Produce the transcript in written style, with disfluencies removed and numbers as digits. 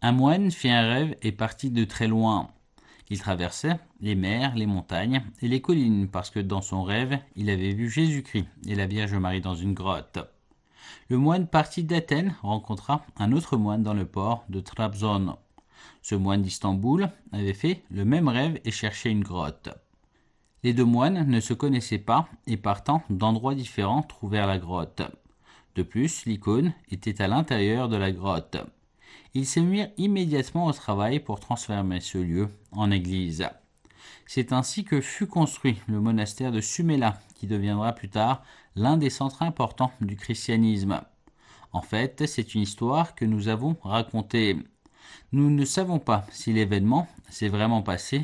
Un moine fit un rêve et partit de très loin. Il traversait les mers, les montagnes et les collines parce que dans son rêve, il avait vu Jésus-Christ et la Vierge Marie dans une grotte. Le moine parti d'Athènes rencontra un autre moine dans le port de Trabzon. Ce moine d'Istanbul avait fait le même rêve et cherchait une grotte. Les deux moines ne se connaissaient pas et partant d'endroits différents trouvèrent la grotte. De plus, l'icône était à l'intérieur de la grotte. Ils se mirent immédiatement au travail pour transformer ce lieu en église. C'est ainsi que fut construit le monastère de Sumela, qui deviendra plus tard l'un des centres importants du christianisme. En fait, c'est une histoire que nous avons racontée. Nous ne savons pas si l'événement s'est vraiment passé